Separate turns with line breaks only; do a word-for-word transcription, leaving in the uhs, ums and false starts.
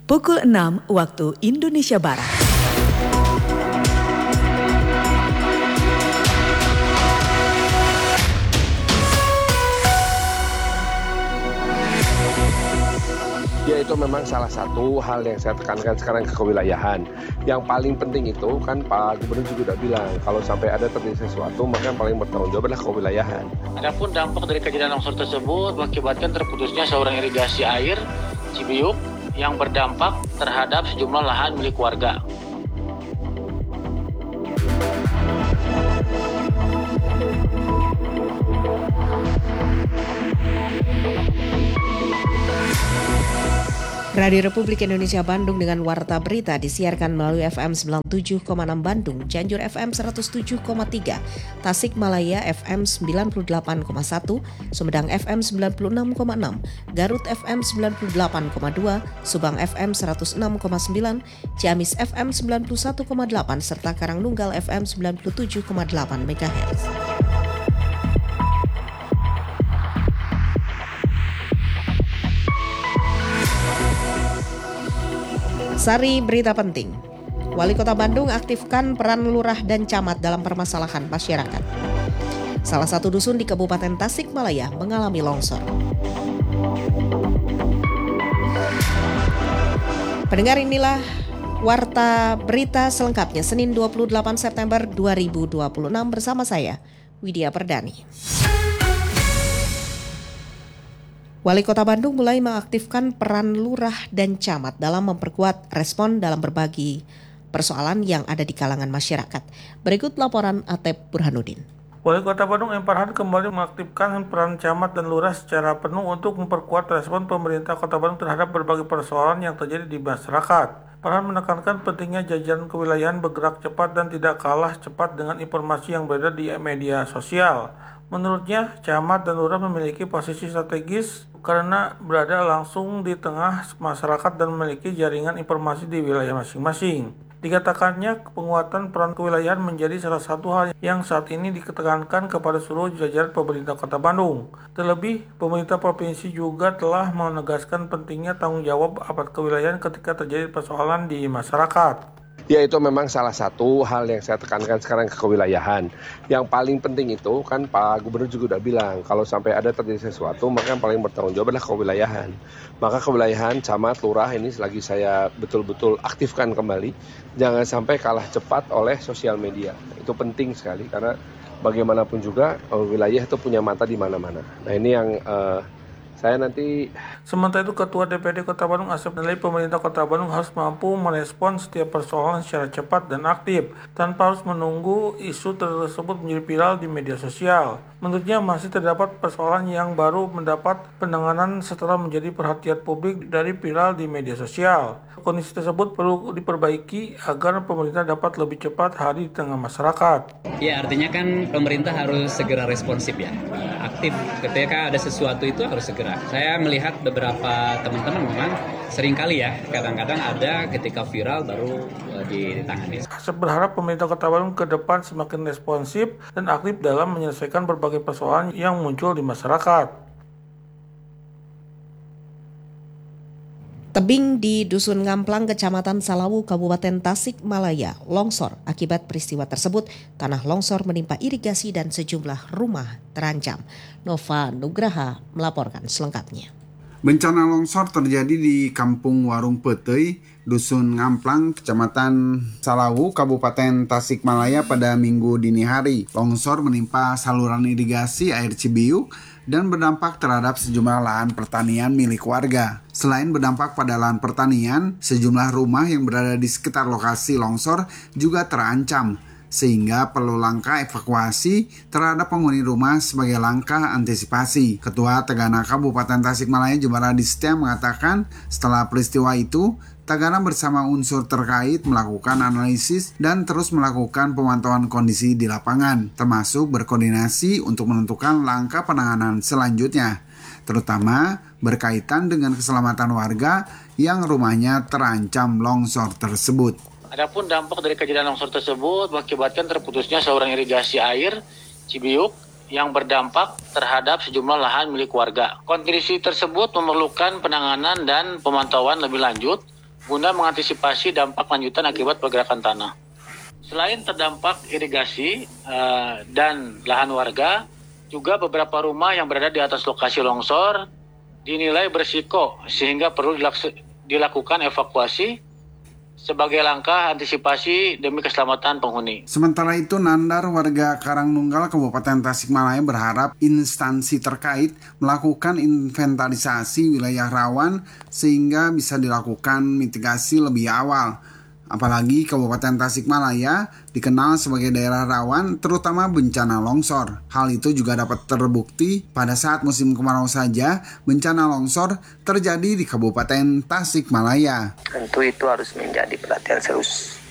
pukul enam waktu Indonesia Barat.
Ya, itu memang salah satu hal yang saya tekankan sekarang ke kewilayahan. Yang paling penting itu kan Pak Gubernur juga udah bilang, kalau sampai ada terjadi sesuatu maka yang paling bertanggung jawab adalah kewilayahan.
Adapun dampak dari kejadian longsor tersebut mengakibatkan terputusnya saluran irigasi air Cibiuk yang berdampak terhadap sejumlah lahan milik warga.
Radio Republik Indonesia Bandung dengan Warta Berita disiarkan melalui F M sembilan puluh tujuh koma enam Bandung, Cianjur F M seratus tujuh koma tiga, Tasikmalaya F M sembilan puluh delapan koma satu, Sumedang F M sembilan puluh enam koma enam, Garut F M sembilan puluh delapan koma dua, Subang F M seratus enam koma sembilan, Ciamis F M sembilan puluh satu koma delapan, serta Karangnunggal F M sembilan puluh tujuh koma delapan megahertz. Sari berita penting. Wali Kota Bandung aktifkan peran lurah dan camat dalam permasalahan masyarakat. Salah satu dusun di Kabupaten Tasikmalaya mengalami longsor. Pendengar, inilah Warta Berita selengkapnya Senin dua puluh delapan September dua ribu dua puluh enam bersama saya, Widya Perdani. Wali Kota Bandung mulai mengaktifkan peran lurah dan camat dalam memperkuat respon dalam berbagi persoalan yang ada di kalangan masyarakat. Berikut laporan Atep Burhanuddin.
Wali Kota Bandung M. Farhan kembali mengaktifkan peran camat dan lurah secara penuh untuk memperkuat respon pemerintah Kota Bandung terhadap berbagai persoalan yang terjadi di masyarakat. Farhan menekankan pentingnya jajaran kewilayahan bergerak cepat dan tidak kalah cepat dengan informasi yang beredar di media sosial. Menurutnya, camat dan lurah memiliki posisi strategis karena berada langsung di tengah masyarakat dan memiliki jaringan informasi di wilayah masing-masing. Dikatakannya, penguatan peran kewilayahan menjadi salah satu hal yang saat ini ditekankan kepada seluruh jajaran pemerintah Kota Bandung. Terlebih, pemerintah provinsi juga telah menegaskan pentingnya tanggung jawab aparat kewilayahan ketika terjadi persoalan di masyarakat.
Ya, itu memang salah satu hal yang saya tekankan sekarang ke kewilayahan. Yang paling penting itu kan Pak Gubernur juga udah bilang, kalau sampai ada terjadi sesuatu maka yang paling bertanggung jawab adalah kewilayahan. Maka kewilayahan, camat, lurah ini lagi saya betul-betul aktifkan kembali. Jangan sampai kalah cepat oleh sosial media. Itu penting sekali karena bagaimanapun juga wilayah itu punya mata di mana-mana. Nah, ini yang uh, saya nanti.
Sementara itu, Ketua D P D Kota Bandung Asep menilai pemerintah Kota Bandung harus mampu merespon setiap persoalan secara cepat dan aktif tanpa harus menunggu isu tersebut menjadi viral di media sosial. Menurutnya masih terdapat persoalan yang baru mendapat penanganan setelah menjadi perhatian publik dari viral di media sosial. Kondisi tersebut perlu diperbaiki agar pemerintah dapat lebih cepat hadir di tengah masyarakat.
Ya, artinya kan pemerintah harus segera responsif ya, aktif ketika ada sesuatu itu harus segera. Saya melihat beberapa teman-teman memang seringkali ya, kadang-kadang ada ketika viral baru uh, ditangani.
Saya berharap pemerintah Kota Bandung ke depan semakin responsif dan aktif dalam menyelesaikan berbagai persoalan yang muncul di masyarakat.
Tebing di Dusun Ngamplang, Kecamatan Salawu, Kabupaten Tasikmalaya, longsor. Akibat peristiwa tersebut, tanah longsor menimpa irigasi dan sejumlah rumah terancam. Nova Nugraha melaporkan selengkapnya.
Bencana longsor terjadi di Kampung Warung Peteuy, Dusun Ngamplang, Kecamatan Salawu, Kabupaten Tasikmalaya pada Minggu dini hari. Longsor menimpa saluran irigasi air Cibiuk dan berdampak terhadap sejumlah lahan pertanian milik warga. Selain berdampak pada lahan pertanian, sejumlah rumah yang berada di sekitar lokasi longsor juga terancam, sehingga perlu langkah evakuasi terhadap penghuni rumah sebagai langkah antisipasi. Ketua Tagana Kabupaten Tasikmalaya Jumaradi Setia mengatakan setelah peristiwa itu, Tagana bersama unsur terkait melakukan analisis dan terus melakukan pemantauan kondisi di lapangan, termasuk berkoordinasi untuk menentukan langkah penanganan selanjutnya, terutama berkaitan dengan keselamatan warga yang rumahnya terancam longsor tersebut.
Adapun dampak dari kejadian longsor tersebut mengakibatkan terputusnya saluran irigasi air Cibiuk yang berdampak terhadap sejumlah lahan milik warga. Kondisi tersebut memerlukan penanganan dan pemantauan lebih lanjut guna mengantisipasi dampak lanjutan akibat pergerakan tanah. Selain terdampak irigasi uh, dan lahan warga, juga beberapa rumah yang berada di atas lokasi longsor dinilai berisiko sehingga perlu dilaks- dilakukan evakuasi sebagai langkah antisipasi demi keselamatan penghuni.
Sementara itu, Nandar, warga Karangnunggal, Kabupaten Tasikmalaya berharap instansi terkait melakukan inventarisasi wilayah rawan sehingga bisa dilakukan mitigasi lebih awal. Apalagi Kabupaten Tasikmalaya dikenal sebagai daerah rawan terutama bencana longsor. Hal itu juga dapat terbukti pada saat musim kemarau saja bencana longsor terjadi di Kabupaten Tasikmalaya.
Tentu itu harus menjadi perhatian serius